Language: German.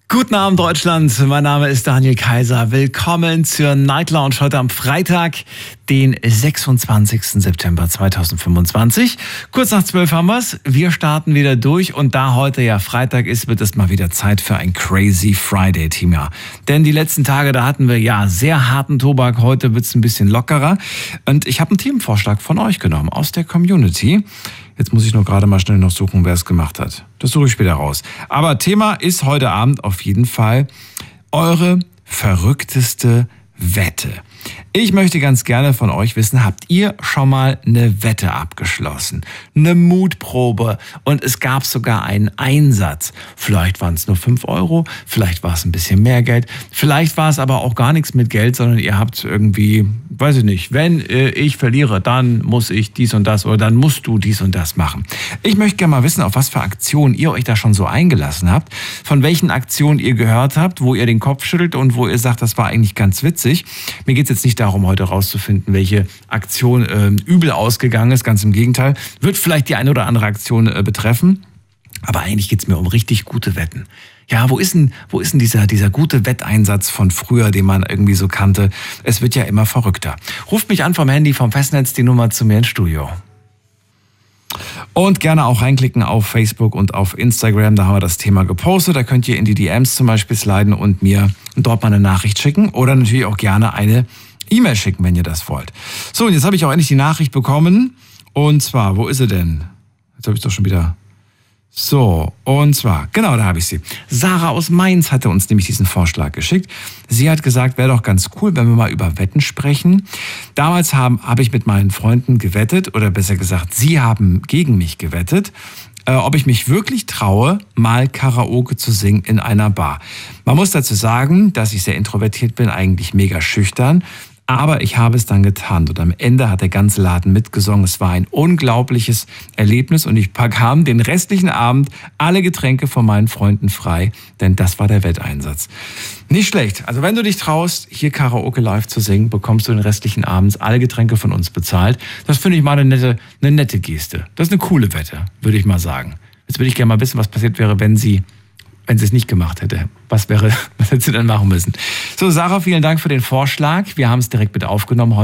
Guten Abend, Deutschland. Mein Name ist Daniel Kaiser. Willkommen zur Night Lounge heute am Freitag, den 26. September 2025. Kurz nach 12 haben wir's. Wir starten wieder durch und da heute ja Freitag ist, wird es mal wieder Zeit für ein Crazy Friday Thema. Denn die letzten Tage, da hatten wir ja sehr harten Tobak. Heute wird's ein bisschen lockerer. Und ich habe einen Themenvorschlag von euch genommen, aus der Community. Jetzt muss ich nur gerade mal schnell noch suchen, wer es gemacht hat. Das suche ich später raus. Aber Thema ist heute Abend auf jeden Fall eure verrückteste Wette. Ich möchte ganz gerne von euch wissen, habt ihr schon mal eine Wette abgeschlossen? Eine Mutprobe und es gab sogar einen Einsatz. Vielleicht waren es nur 5 Euro, vielleicht war es ein bisschen mehr Geld, vielleicht war es aber auch gar nichts mit Geld, sondern ihr habt irgendwie, weiß ich nicht, wenn ich verliere, dann muss ich dies und das oder dann musst du dies und das machen. Ich möchte gerne mal wissen, auf was für Aktionen ihr euch da schon so eingelassen habt, von welchen Aktionen ihr gehört habt, wo ihr den Kopf schüttelt und wo ihr sagt, das war eigentlich ganz witzig. Mir geht es jetzt nicht darum, heute rauszufinden, welche Aktion übel ausgegangen ist. Ganz im Gegenteil. Wird vielleicht die eine oder andere Aktion betreffen. Aber eigentlich geht es mir um richtig gute Wetten. Ja, wo ist denn dieser gute Wetteinsatz von früher, den man irgendwie so kannte? Es wird ja immer verrückter. Ruft mich an vom Handy, vom Festnetz, die Nummer zu mir ins Studio. Und gerne auch reinklicken auf Facebook und auf Instagram, da haben wir das Thema gepostet. Da könnt ihr in die DMs zum Beispiel sliden und mir dort mal eine Nachricht schicken oder natürlich auch gerne eine E-Mail schicken, wenn ihr das wollt. So, und jetzt habe ich auch endlich die Nachricht bekommen. Und zwar, wo ist sie denn? Jetzt habe ich doch schon wieder... So, und zwar, genau, da habe ich sie. Sarah aus Mainz hatte uns nämlich diesen Vorschlag geschickt. Sie hat gesagt, wäre doch ganz cool, wenn wir mal über Wetten sprechen. Damals habe ich mit meinen Freunden gewettet, oder besser gesagt, sie haben gegen mich gewettet, ob ich mich wirklich traue, mal Karaoke zu singen in einer Bar. Man muss dazu sagen, dass ich sehr introvertiert bin, eigentlich mega schüchtern. Aber ich habe es dann getan und am Ende hat der ganze Laden mitgesungen. Es war ein unglaubliches Erlebnis und ich bekam den restlichen Abend alle Getränke von meinen Freunden frei, denn das war der Wetteinsatz. Nicht schlecht. Also wenn du dich traust, hier Karaoke live zu singen, bekommst du den restlichen Abend alle Getränke von uns bezahlt. Das finde ich mal eine nette Geste. Das ist eine coole Wette, würde ich mal sagen. Jetzt würde ich gerne mal wissen, was passiert wäre, wenn sie es nicht gemacht hätte. Was hätte sie dann machen müssen? So, Sarah, vielen Dank für den Vorschlag. Wir haben es direkt mit aufgenommen.